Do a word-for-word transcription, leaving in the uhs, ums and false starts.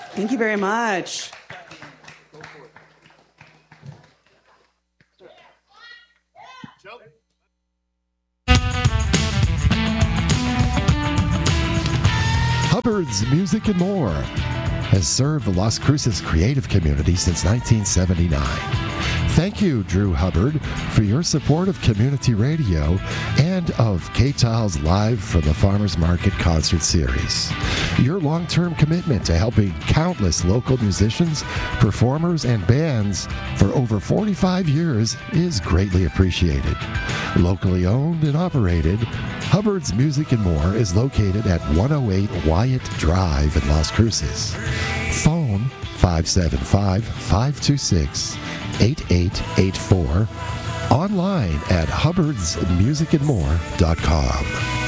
Thank you very much. Hubbard's Music and More has served the Las Cruces creative community since nineteen seventy-nine. Thank you, Drew Hubbard, for your support of community radio and of K-Tile's Live from the Farmers Market concert series. Your long-term commitment to helping countless local musicians, performers, and bands for over forty-five years is greatly appreciated. Locally owned and operated, Hubbard's Music and More is located at one oh eight Wyatt Drive in Las Cruces. Phone five seven five, five two six, eight eight eight four. Online at hubbards music and more dot com.